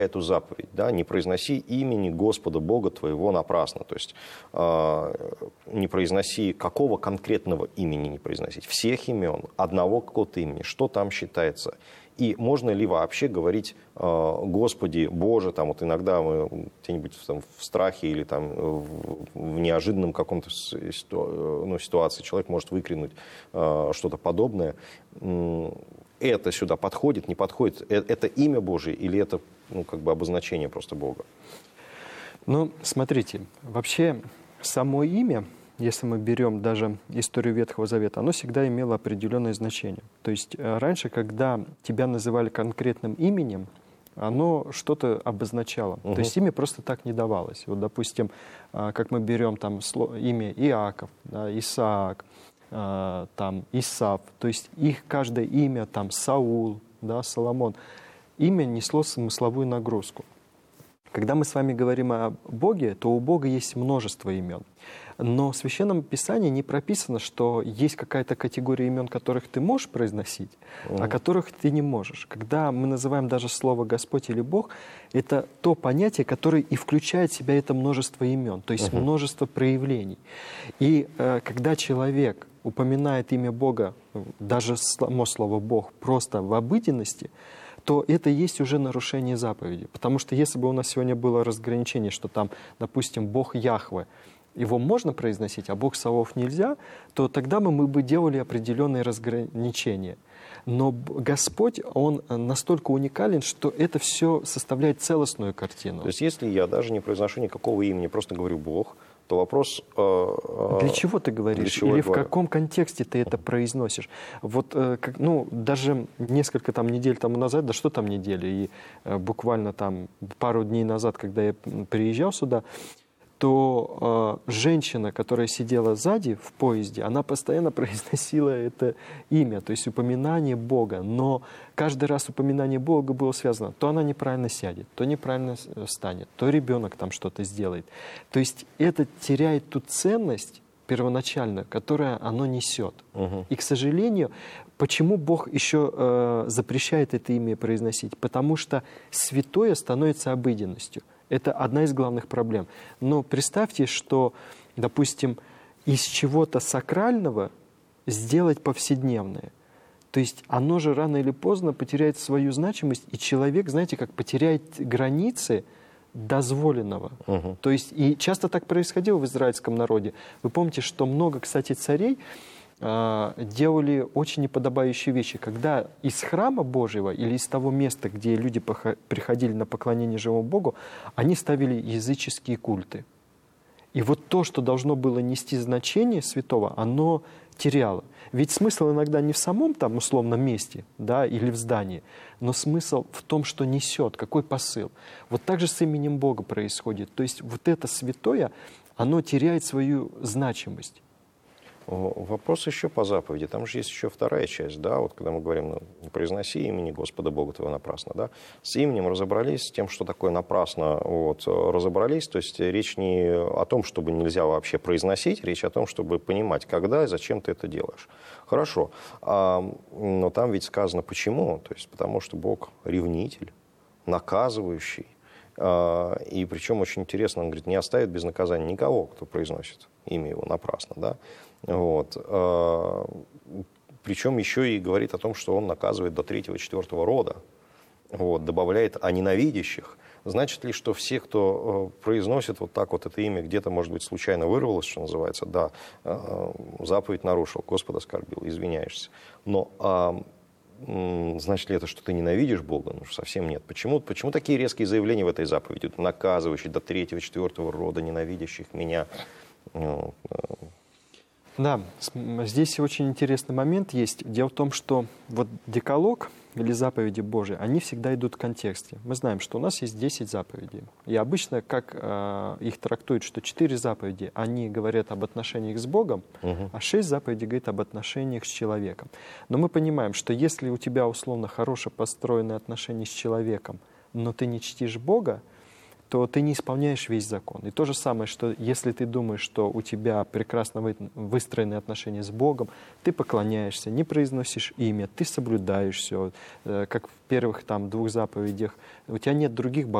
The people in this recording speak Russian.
эту заповедь, да, не произноси имени Господа Бога твоего напрасно, то есть не произноси, какого конкретного имени не произносить, всех имен, одного какого-то имени, что там считается, и можно ли вообще говорить Господи Боже, там вот иногда мы где-нибудь там, в страхе или там в неожиданном каком-то ситуации человек может выкрикнуть что-то подобное. Это сюда подходит, не подходит? Это имя Божие или это как бы обозначение просто Бога? Ну, смотрите, вообще само имя, если мы берем даже историю Ветхого Завета, оно всегда имело определенное значение. То есть раньше, когда тебя называли конкретным именем, оно что-то обозначало. То есть имя просто так не давалось. Вот, допустим, как мы берем там имя Иаков, да, Исаак, там Исав, то есть их каждое имя, там Саул, да, Соломон, имя несло смысловую нагрузку. Когда мы с вами говорим о Боге, то у Бога есть множество имен. Но в Священном Писании не прописано, что есть какая-то категория имен, которых ты можешь произносить, а которых ты не можешь. Когда мы называем даже слово «Господь» или «Бог», это то понятие, которое и включает в себя это множество имен, то есть множество проявлений. И когда человек упоминает имя Бога, даже само слово «Бог» просто в обыденности, то это и есть уже нарушение заповеди. Потому что если бы у нас сегодня было разграничение, что там, допустим, Бог Яхве, его можно произносить, а Бог Саваоф нельзя, то тогда мы бы делали определенные разграничения. Но Господь, Он настолько уникален, что это все составляет целостную картину. То есть если я даже не произношу никакого имени, просто говорю «Бог», то вопрос... Для чего ты говоришь? Или в каком контексте ты это произносишь? Вот, даже несколько там недель тому назад, да что там недели, и буквально там пару дней назад, когда я приезжал сюда, то женщина, которая сидела сзади в поезде, она постоянно произносила это имя, то есть упоминание Бога. Но каждый раз упоминание Бога было связано, то она неправильно сядет, то неправильно встанет, то ребенок там что-то сделает. То есть это теряет ту ценность первоначальную, которую оно несет. И, к сожалению, почему Бог еще запрещает это имя произносить? Потому что святое становится обыденностью. Это одна из главных проблем. Но представьте, что, допустим, из чего-то сакрального сделать повседневное. То есть оно же рано или поздно потеряет свою значимость, и человек, знаете, как потеряет границы дозволенного. То есть и часто так происходило в израильском народе. Вы помните, что много, кстати, царей делали очень неподобающие вещи, когда из храма Божьего или из того места, где люди приходили на поклонение живому Богу, они ставили языческие культы. И вот то, что должно было нести значение святого, оно теряло. Ведь смысл иногда не в самом там условном месте, да, или в здании, но смысл в том, что несет, какой посыл. Вот так же с именем Бога происходит. То есть вот это святое, оно теряет свою значимость. Вопрос еще по заповеди. Там же есть еще вторая часть, да, вот когда мы говорим, не произноси имени Господа Бога твоего напрасно, да. С именем разобрались, с тем, что такое напрасно, вот, разобрались, то есть речь не о том, чтобы нельзя вообще произносить, речь о том, чтобы понимать, когда и зачем ты это делаешь. Хорошо, но там ведь сказано почему, то есть потому что Бог ревнитель, наказывающий, и причем очень интересно, он говорит, не оставит без наказания никого, кто произносит имя его напрасно, да. Вот. Причем еще и говорит о том, что он наказывает до 3-4 рода, вот, добавляет о ненавидящих. Значит ли, что все, кто произносит вот так вот это имя, где-то, может быть, случайно вырвалось, что называется, да, заповедь нарушил, Господа оскорбил, извиняешься. Но значит ли это, что ты ненавидишь Бога? Ну, совсем нет. Почему такие резкие заявления в этой заповеди? Наказывающий до 3-4 рода ненавидящих меня. Да, здесь очень интересный момент есть. Дело в том, что вот декалог или заповеди Божии, они всегда идут в контексте. Мы знаем, что у нас есть 10 заповедей. И обычно, как их трактуют, что 4 заповеди, они говорят об отношениях с Богом, а 6 заповедей говорят об отношениях с человеком. Но мы понимаем, что если у тебя условно хорошее построенное отношение с человеком, но ты не чтишь Бога, то ты не исполняешь весь закон. И то же самое, что если ты думаешь, что у тебя прекрасно выстроены отношения с Богом, ты поклоняешься, не произносишь имя, ты соблюдаешь все, как в первых 2 заповедях, у тебя нет других богов,